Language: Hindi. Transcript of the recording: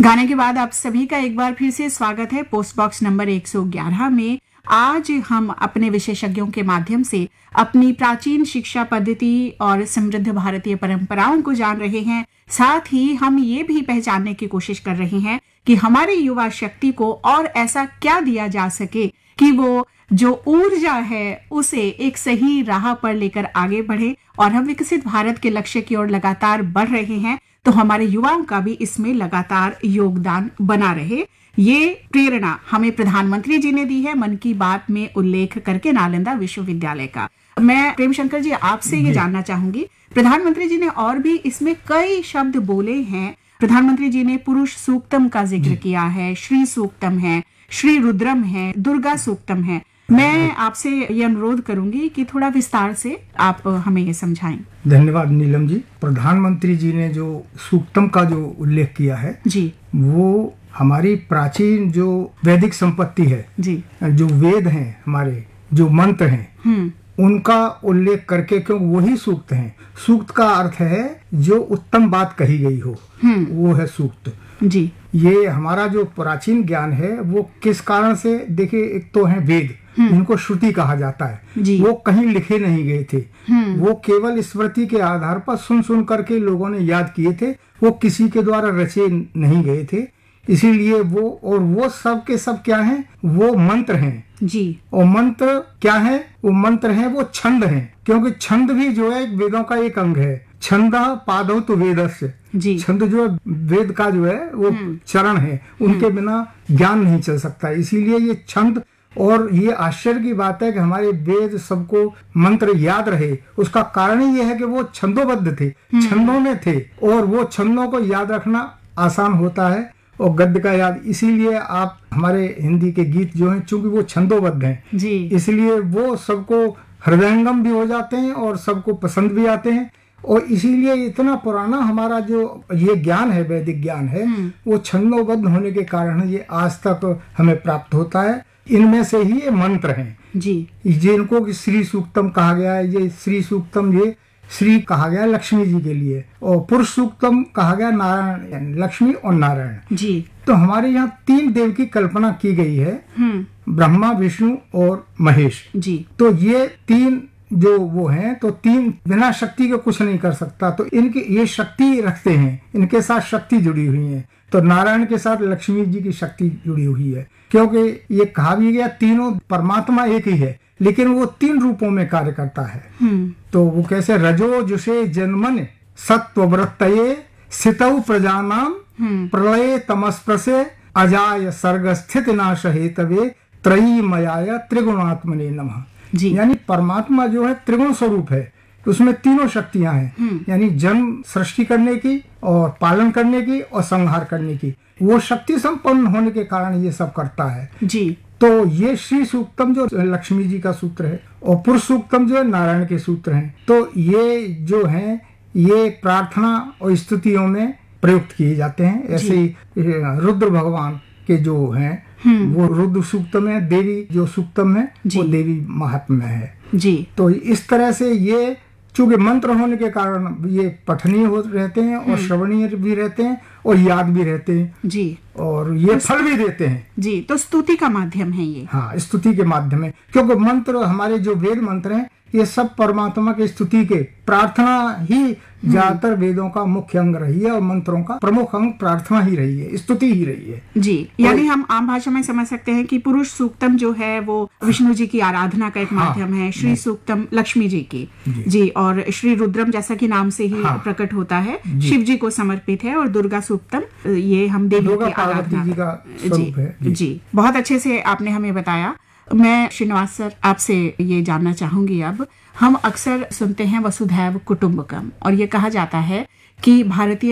गाने के बाद आप सभी का एक बार फिर से स्वागत है पोस्ट बॉक्स नंबर 111 में। आज हम अपने विशेषज्ञों के माध्यम से अपनी प्राचीन शिक्षा पद्धति और समृद्ध भारतीय परंपराओं को जान रहे हैं। साथ ही हम ये भी पहचानने की कोशिश कर रहे हैं कि हमारी युवा शक्ति को और ऐसा क्या दिया जा सके कि वो जो ऊर्जा है उसे एक सही राह पर लेकर आगे बढ़े और हम विकसित भारत के लक्ष्य की ओर लगातार बढ़ रहे हैं, तो हमारे युवाओं का भी इसमें लगातार योगदान बना रहे। ये प्रेरणा हमें प्रधानमंत्री जी ने दी है, मन की बात में उल्लेख करके नालंदा विश्वविद्यालय का। मैं प्रेम शंकर जी आपसे ये जानना चाहूंगी, प्रधानमंत्री जी ने और भी इसमें कई शब्द बोले हैं। प्रधानमंत्री जी ने पुरुष सूक्तम का जिक्र किया है, श्री सूक्तम है, श्री रुद्रम है, दुर्गा सूक्तम है। मैं आपसे ये अनुरोध करूंगी कि थोड़ा विस्तार से आप हमें ये समझाएं। धन्यवाद नीलम जी। प्रधानमंत्री जी ने जो सूक्तम का जो उल्लेख किया है जी, वो हमारी प्राचीन जो वैदिक संपत्ति है जी, जो वेद हैं, हमारे जो मंत्र हैं, उनका उल्लेख करके, क्योंकि वही सूक्त हैं। सूक्त का अर्थ है जो उत्तम बात कही गई हो, वो है सूक्त जी। ये हमारा जो प्राचीन ज्ञान है वो किस कारण से, देखिए, एक तो है वेद, इनको श्रुति कहा जाता है। वो कहीं लिखे नहीं गए थे, वो केवल स्मृति के आधार पर सुन सुन करके लोगों ने याद किए थे, वो किसी के द्वारा रचे नहीं गए थे। इसीलिए वो सब के सब क्या हैं, वो मंत्र हैं जी। और मंत्र क्या है, वो मंत्र हैं, वो छंद हैं, क्योंकि छंद भी जो है वेदों का एक अंग है। छंद पादौ तो वेदस्य, छंद जो है वेद का जो है वो चरण है, उनके बिना ज्ञान नहीं चल सकता। इसीलिए ये छंद, और ये आश्चर्य की बात है कि हमारे वेद सबको मंत्र याद रहे, उसका कारण ही ये है कि वो छंदोबद्ध थे, छंदों में थे, और वो छंदों को याद रखना आसान होता है और गद्य का याद। इसीलिए आप हमारे हिंदी के गीत जो हैं, चूंकि वो छंदोबद्ध हैं जी, इसलिए वो सबको हृदयंगम भी हो जाते हैं और सबको पसंद भी आते हैं। और इसीलिए इतना पुराना हमारा जो ये ज्ञान है, वैदिक ज्ञान है, वो छंदोबद्ध होने के कारण ये आज तक हमें प्राप्त होता है। इनमें से ही ये मंत्र हैं जी, जिनको श्री सूक्तम कहा गया है। ये श्री सूक्तम, ये श्री कहा गया लक्ष्मी जी के लिए, और पुरुष सूक्तम कहा गया नारायण, लक्ष्मी और नारायण जी। तो हमारे यहाँ 3 देव की कल्पना की गई है, ब्रह्मा, विष्णु और महेश जी। तो ये 3 जो वो हैं, तो 3 बिना शक्ति के कुछ नहीं कर सकता। तो इनकी ये शक्ति रखते हैं, इनके साथ शक्ति जुड़ी हुई है। तो नारायण के साथ लक्ष्मी जी की शक्ति जुड़ी हुई है, क्योंकि ये कहा भी गया तीनों परमात्मा एक ही है, लेकिन वो 3 रूपों में कार्य करता है। तो वो कैसे, रजो जुषे जन्मन सत्वव्रतये सितौ प्रजानाम प्रलये तमस्प्रसे अजाय सर्ग स्थित नाश हेतवे त्रयी मयाय त्रिगुणात्मने नमः जी। यानी परमात्मा जो है त्रिगुण स्वरूप है, उसमें 3 शक्तियां हैं, यानी जन्म, सृष्टि करने की और पालन करने की और संहार करने की। वो शक्ति संपन्न होने के कारण ये सब करता है जी। तो ये श्री सूक्तम जो लक्ष्मी जी का सूत्र है, और पुरुष सूक्तम जो है नारायण के सूत्र हैं। तो ये जो हैं, ये प्रार्थना और स्तुतियों में प्रयुक्त किए जाते हैं। ऐसे ही रुद्र भगवान के जो हैं वो रुद्र सूक्तम है, देवी जो सूक्तम है वो देवी महात्म्य है जी। तो इस तरह से ये चूंकि मंत्र होने के कारण ये पठनीय हो रहते हैं और श्रवणीय भी रहते हैं और याद भी रहते हैं जी, और ये फल भी देते हैं जी। तो स्तुति का माध्यम है ये। हाँ, स्तुति के माध्यम है, क्योंकि मंत्र, हमारे जो वेद मंत्र हैं, ये सब परमात्मा के स्तुति के, प्रार्थना ही ज्यादातर वेदों का मुख्य अंग रही है और मंत्रों का प्रमुख अंग प्रार्थना ही रही है, स्तुति ही रही है जी। यानी हम आम भाषा में समझ सकते हैं कि पुरुष सूक्तम जो है वो विष्णु जी की आराधना का एक माध्यम है, श्री सूक्तम लक्ष्मी जी की जी, और श्री रुद्रम जैसा कि नाम से ही प्रकट होता है, शिव जी को समर्पित है, और दुर्गा सूक्तम ये हम देवी की आराधना जी का स्वरूप है जी। बहुत अच्छे से आपने हमें बताया। मैं श्रीनिवास सर आपसे ये जानना चाहूंगी, अब हम अक्सर सुनते हैं वसुधैव कुटुंबकम, और ये कहा जाता है कि भारतीय